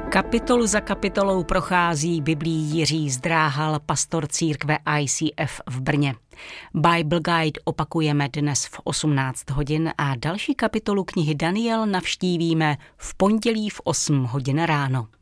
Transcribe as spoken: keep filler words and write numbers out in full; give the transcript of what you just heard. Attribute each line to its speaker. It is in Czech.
Speaker 1: Kapitolu za kapitolou prochází Biblií Jiří Zdráhal, pastor církve I C F v Brně. Bible Guide opakujeme dnes v osmnáct hodin a další kapitolu knihy Daniel navštívíme v pondělí v osm hodin ráno.